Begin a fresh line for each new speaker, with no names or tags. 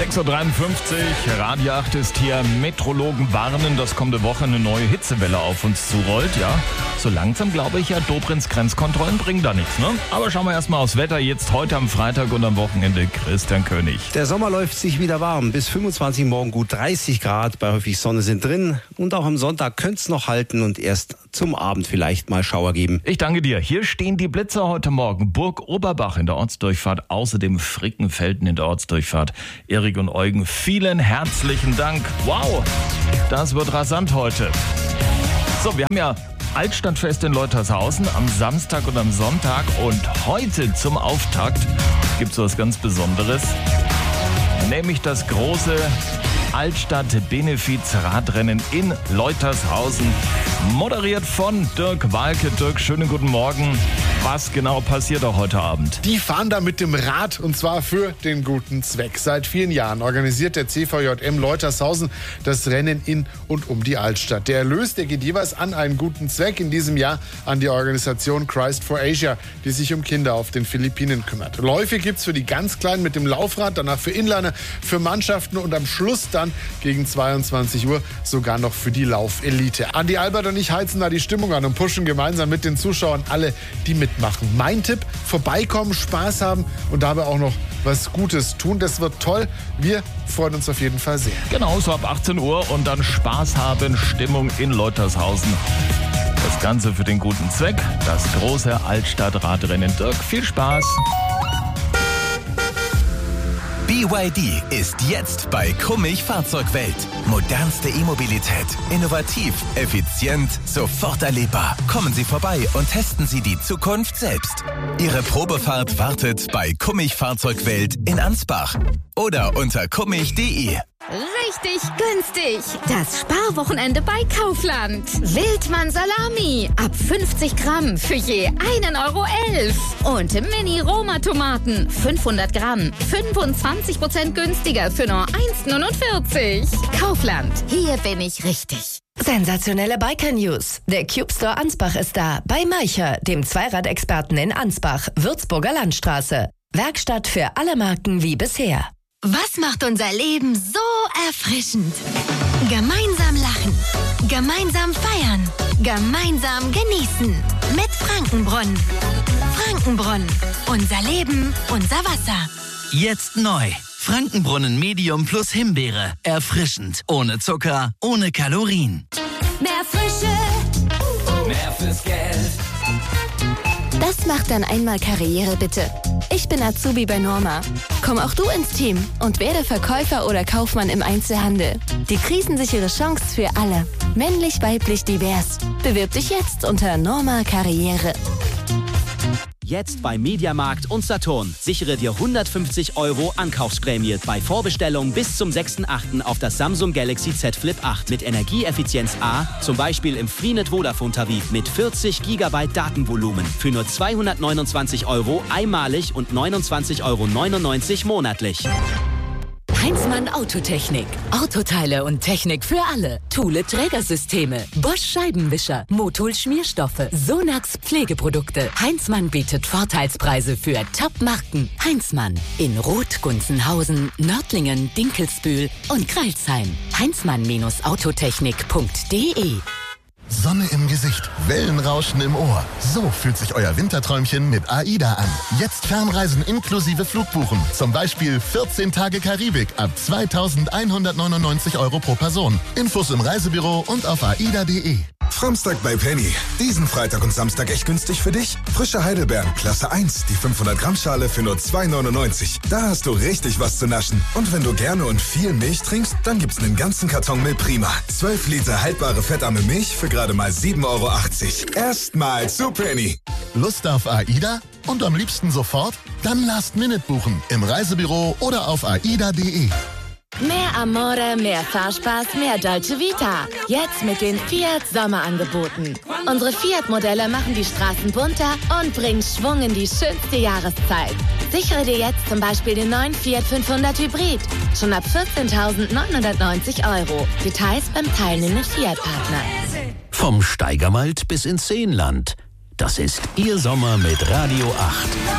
6.53 Uhr, Radio 8 ist hier. Meteorologen warnen, dass kommende Woche eine neue Hitzewelle auf uns zurollt. Ja, so langsam glaube ich ja, Dobrins Grenzkontrollen bringen da nichts, ne? Aber schauen wir erstmal aufs Wetter. Jetzt heute am Freitag und am Wochenende Christian König.
Der Sommer läuft sich wieder warm. Bis 25, morgen gut 30 Grad. Bei häufig Sonne sind drin. Und auch am Sonntag könnte es noch halten und erst zum Abend vielleicht mal Schauer geben.
Ich danke dir. Hier stehen die Blitzer heute Morgen. Burg Oberbach in der Ortsdurchfahrt, außerdem Frickenfelden in der Ortsdurchfahrt. Erik und Eugen, vielen herzlichen Dank. Wow, das wird rasant heute. So, wir haben ja Altstadtfest in Leutershausen am Samstag und am Sonntag. Und heute zum Auftakt gibt es was ganz Besonderes. Nämlich das große Altstadt-Benefiz-Radrennen in Leutershausen. Moderiert von Dirk Walke. Dirk, schönen guten Morgen. Was genau passiert auch heute Abend?
Die fahren da mit dem Rad und zwar für den guten Zweck. Seit vielen Jahren organisiert der CVJM Leutershausen das Rennen in und um die Altstadt. Der Erlös, der geht jeweils an einen guten Zweck. In diesem Jahr an die Organisation Christ for Asia, die sich um Kinder auf den Philippinen kümmert. Läufe gibt's für die ganz Kleinen mit dem Laufrad, danach für Inliner, für Mannschaften und am Schluss dann gegen 22 Uhr sogar noch für die Laufelite. Andi Albert und ich heizen da die Stimmung an und pushen gemeinsam mit den Zuschauern alle, die mitmachen. Mein Tipp, vorbeikommen, Spaß haben und dabei auch noch was Gutes tun. Das wird toll. Wir freuen uns auf jeden Fall sehr.
Genau, so ab 18 Uhr und dann Spaß haben, Stimmung in Leutershausen. Das Ganze für den guten Zweck, das große Altstadtradrennen. Dirk, viel Spaß.
BYD ist jetzt bei Kummich Fahrzeugwelt. Modernste E-Mobilität. Innovativ, effizient, sofort erlebbar. Kommen Sie vorbei und testen Sie die Zukunft selbst. Ihre Probefahrt wartet bei Kummich Fahrzeugwelt in Ansbach oder unter kummich.de.
Richtig günstig. Das Sparwochenende bei Kaufland. Wildmann Salami. Ab 50 Gramm für je 1,11 €. Und Mini-Roma-Tomaten. 500 Gramm. 25% günstiger für nur 1,49 €. Kaufland. Hier bin ich richtig.
Sensationelle Biker-News. Der Cube Store Ansbach ist da. Bei Meicher, dem Zweiradexperten in Ansbach, Würzburger Landstraße. Werkstatt für alle Marken wie bisher.
Was macht unser Leben so erfrischend? Gemeinsam lachen, gemeinsam feiern, gemeinsam genießen. Mit Frankenbrunnen. Frankenbrunnen. Unser Leben, unser Wasser.
Jetzt neu. Frankenbrunnen Medium plus Himbeere. Erfrischend. Ohne Zucker, ohne Kalorien.
Mehr Frische.
Mehr fürs Geld.
Das macht dann einmal Karriere, bitte. Ich bin Azubi bei Norma. Komm auch du ins Team und werde Verkäufer oder Kaufmann im Einzelhandel. Die krisensichere Chance für alle. Männlich, weiblich, divers. Bewirb dich jetzt unter Norma Karriere.
Jetzt bei Mediamarkt und Saturn. Sichere dir 150 € Ankaufsprämie bei Vorbestellung bis zum 6.8. auf das Samsung Galaxy Z Flip 8 mit Energieeffizienz A, zum Beispiel im Freenet Vodafone Tarif mit 40 GB Datenvolumen für nur 229 € einmalig und 29,99 € monatlich.
Heinzmann Autotechnik. Autoteile und Technik für alle. Thule Trägersysteme. Bosch Scheibenwischer. Motul Schmierstoffe. Sonax Pflegeprodukte. Heinzmann bietet Vorteilspreise für Top-Marken. Heinzmann. In Roth, Gunzenhausen, Nördlingen, Dinkelsbühl und Crailsheim. Heinzmann-autotechnik.de.
Sonne im Gesicht, Wellenrauschen im Ohr. So fühlt sich euer Winterträumchen mit AIDA an. Jetzt Fernreisen inklusive Flugbuchen. Zum Beispiel 14 Tage Karibik ab 2.199 € pro Person. Infos im Reisebüro und auf aida.de.
Samstag bei Penny. Diesen Freitag und Samstag echt günstig für dich? Frische Heidelbeeren, Klasse 1, die 500-Gramm-Schale für nur 2,99 €. Da hast du richtig was zu naschen. Und wenn du gerne und viel Milch trinkst, dann gibt's einen ganzen Karton Milprima. 12 Liter haltbare fettarme Milch für gerade mal 7,80 €. Erstmal zu Penny.
Lust auf AIDA? Und am liebsten sofort? Dann Last Minute buchen. Im Reisebüro oder auf aida.de.
Mehr Amore, mehr Fahrspaß, mehr Dolce Vita. Jetzt mit den Fiat Sommerangeboten. Unsere Fiat-Modelle machen die Straßen bunter und bringen Schwung in die schönste Jahreszeit. Sichere dir jetzt zum Beispiel den neuen Fiat 500 Hybrid. Schon ab 14.990 €. Details beim teilnehmenden Fiat-Partner.
Vom Steigerwald bis ins Seenland. Das ist Ihr Sommer mit Radio 8.